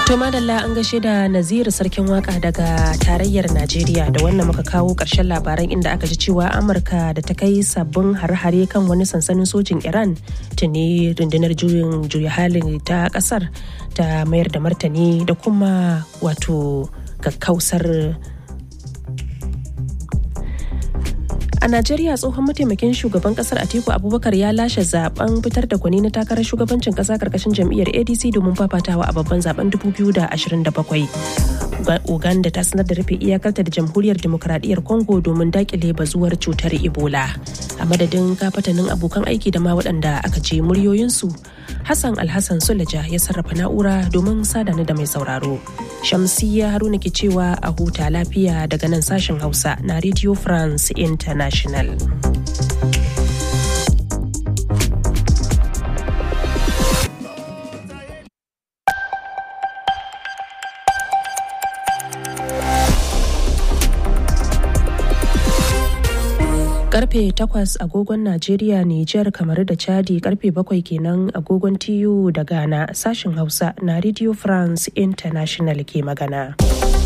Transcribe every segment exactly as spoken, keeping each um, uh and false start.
To madalla an gaishe da Naziru sarkin waka daga tarayyar Najeriya da wannan muka kawo ƙarshen labaran inda aka ji cewa Amurka da ta kai sabbin hare-hare kan wani sansanin sojin Iran tuni rundunar juyin juya halin ta ƙasar ta mayar da martani da kuma wato kakkausar. A Najeriya tsohon mataimakin shugaban kasar Atiku Abubakar ya lashe zaben fitar da gwani na takarar shugabancin kasa karkashin jam'iyyar A D C domin fafatawa a babban zaben dubu biyu da ashirin da bakwai. Uganda ta sanar da rufe iyakarta da jamhuriyar demokradiyyar Congo domin dakile bazuwar cutar Ebola. A madadin kafatanin abokan aiki da ma waɗanda aka je muryoyinsu, Hassan Alhassan Sulaja ya sarrafa na'ura domin sadana da mai sauraro. Shamsiyya Haruna ke cewa a huta lafiya daga nan sashen Hausa na Radio France International. Karfe takwas agogon Najeriya, Nijar, Kamaru da Chadi, karfe bakwai kenan agogon T U da Ghana. Sashen Hausa na Radio France International ke magana.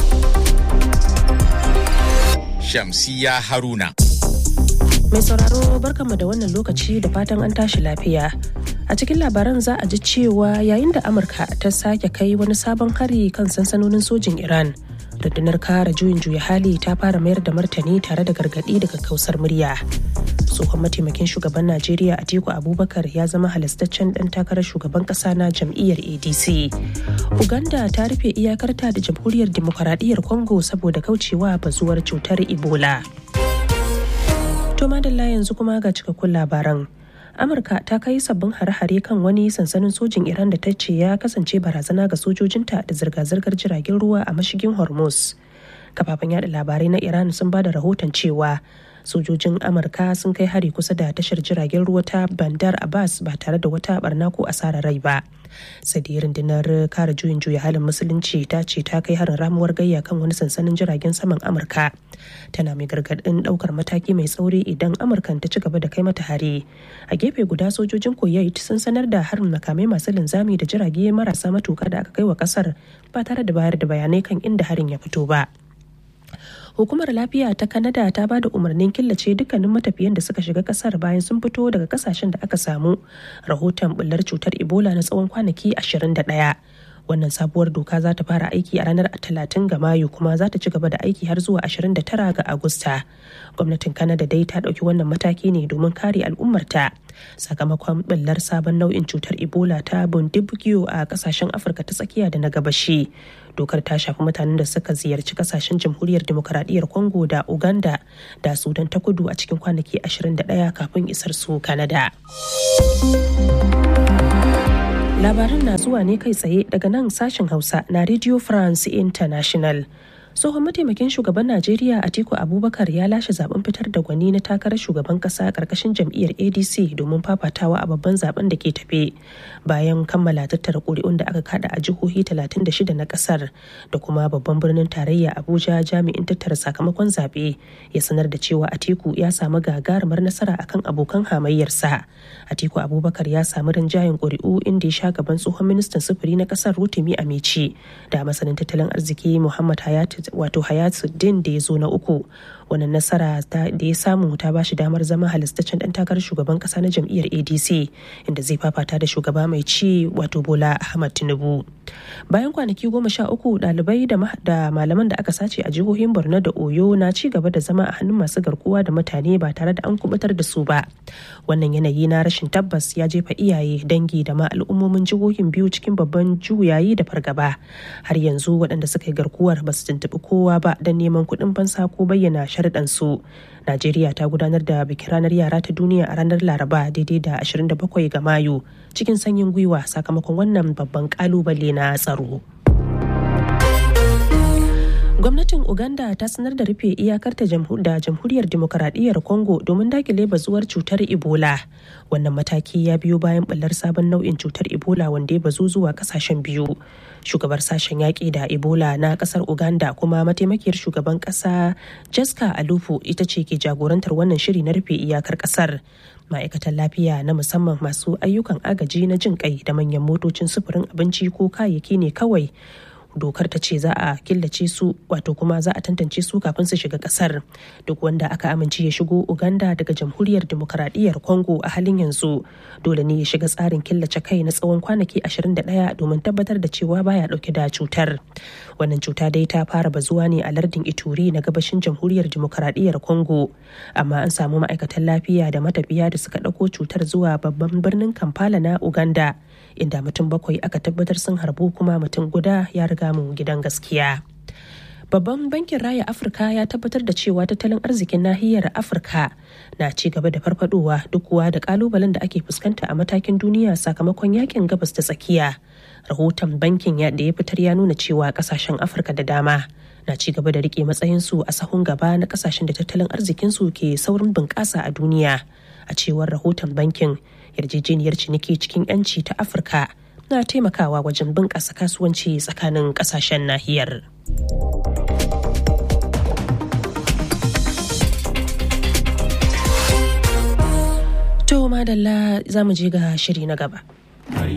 Shamsiyya Haruna. Mai sauraro barkanmu da wannan lokaci da fatan an tashi lafiya. A cikin labaran za a ji cewa yayin da Amurka ta sake kai wani sabon hari kan sansanonin sojin Iran, rundunar kare juyin juya hali ta fara mayar da martani tare da gargaɗi daga kausar murya. Tsohon mataimakin shugaban Najeriya Atiku Abubakar ya zama halastaccen ɗan takarar shugaban ƙasa na jam'iyyar A D C. Uganda ta rufe iyakarta da jamhuriyar demokaradiyyar Congo saboda kaucewa bazuwar cutar Ebola. To madalla yanzu kuma ga cikakkun labaran. Amurka ta kai sabbin hare-hare kan wani sansanin sojin Iran da ta ce ya kasance barazana ga sojojinta da zirga-zirgar jiragen ruwa a mashigin Hormuz. Kafafen yada labarai na Iran sun ba da rahoton cewa sojojin Amurka sun kai hari kusa da tashar jiragen ruwa ta Bandar Abbas ba tare da wata barna ko asarar rai ba. Sai dai rundunar kare juyin juya halin musulunci ta ce ta kai harin ramuwar gayya kan wani sansanin jiragen saman Amurka. Tana mai gargadin daukar mataki mai tsauri idan Amurkan ta ci gaba da kai mata hari. A gefe guda sojojin Kuwait sun sanar da harin makamai masu linzami da jirage marasa matuka da aka kai wa kasar ba tare da bayar da bayanai kan inda harin ya fito ba. Hukumar lafiya ta Canada ta ba da umarnin killace dukkanin matafiyan da suka shiga kasar bayan sun fito daga kasashen da aka samu rahoton bullar cutar Ebola na tsawon kwanaki ashirin da ɗaya. Wannan sabuwar doka za ta fara aiki a ranar talatin ga Mayu kuma za ta ci gaba da aiki har zuwa ashirin da tara ga Agusta. Gwamnatin Canada dai ta ɗauki wannan mataki ne domin kare al'ummarta sakamakon ɓullar sabon nau'in cutar Ebola ta Bundibugyo a ƙasashen Afirka ta tsakiya da na gabashi. Dokar ta shafi mutanen da suka ziyarci ƙasashen Jamhuriyar Demokaradiyyar Congo da Uganda da Sudan ta Kudu a cikin kwanaki ashirin da ɗaya kafin isar su Canada. Labaran na zuwa ne kai tsaye daga nan sashen Hausa na Radio France International. Tsohon mataimakin shugaban Najeriya Atiku Abubakar ya lashe zaben fitar da gwani na takarar shugaban kasa karkashin jam'iyyar A D C domin fafatawa a babban zaben da ke tafe bayan kammala tattara ƙuri'un da aka kada a jihohi talatin da shida na kasar da kuma babban birnin tarayya Abuja. Jami'in tattara sakamakon zaɓe ya sanar da cewa Atiku ya samu gagarumar nasara akan abokan hamayyarsa. Atiku Abubakar ya samu rinjayen ƙuri'u inda ya sha gaban tsohon ministan sufuri na kasar Rotimi Amici da masanin tattalin arziki Muhammad Hayatu wato Hayatuddin da ya zo na uku. Wannan nasara da ya samu ta ba shi damar zama halastaccen dan takarar shugaban kasa na jam'iyyar A D C inda zai fafata da shugaba mai ci wato Bola Ahmad Tinubu. Bayan kwanaki goma sha uku ɗalibai da malaman da aka sace a jihohin Borno da Oyo na ci gaba da zama a hannun masu garkuwa da mutane ba tare da an kubutar da su ba. Wannan yanayi na rashin tabbas ya jefa iyaye, dangi da ma al'ummomin jihohin biyu cikin babban juyayi da fargaba. Har yanzu waɗanda suka yi garkuwar ba su tuntuɓi kowa ba don neman kuɗin fansa ko bayyana sharuɗansu. Najeriya ta gudanar da bikin ranar yara ta duniya a ranar Laraba daidai da ashirin da bakwai ga Mayu cikin sanyin gwiwa sakamakon wannan babban ƙalubale na tsaro. Gwamnatin Uganda ta sanar da rufe iyakarta da Jamhuriyar Demokaradiyyar Congo domin dakile bazuwar cutar Ebola. Wannan mataki ya biyo bayan ɓullar sabon nau'in cutar Ebola wanda ya bazu zuwa kasashen biyu. Shugabar sashen yaƙi da Ebola na ƙasar Uganda kuma mataimakiyar shugaban ƙasa Jessica Alupo ita ce ke jagorantar wannan shiri na rufe iyakar ƙasar. Ma'aikatan lafiya na musamman masu ayyukan agaji na jin kai da manyan motocin sufurin abinci ko kayayyaki ne kawai dokar ta ce za a killace su wato kuma za a tantance su kafin su shiga kasar. Duk wanda aka amince ya shigo Uganda daga jamhuriyar demokaradiyyar Congo a halin yanzu dole ne ya shiga tsarin killace kai na tsawon kwanaki ashirin da ɗaya domin tabbatar da cewa baya dauke da cutar. Wannan cuta dai ta fara bazuwa ne a lardin Ituri na gabashin jamhuriyar demokaradiyyar Congo, amma an samu ma'aikatan lafiya da matafiya da suka ɗauko cutar zuwa babban birnin Kampala na Uganda, inda mutum bakwai aka tabbatar sun harbu kuma mutum guda ya riga mu gidan gaskiya. Babban bankin raya Afirka ya tabbatar da cewa tattalin arzikin nahiyar Afirka na ci gaba da farfadowa duk kuwa da kalubalen da ake fuskanta a matakin duniya sakamakon yakin gabas ta tsakiya. Rahoton bankin ya da ya fitar ya nuna cewa kasashen Afirka da dama na ci gaba da rike matsayinsu a sahun gaba na kasashen da tattalin arzikinsu ke saurin bunƙasa a duniya. A cewar rahoton bankin, yarjejeniyar ciniki cikin 'yanci ta Afirka na taimakawa wajen bunƙasa kasuwanci tsakanin kasashen nahiyar. To madalla za mu je ga shiri na gaba.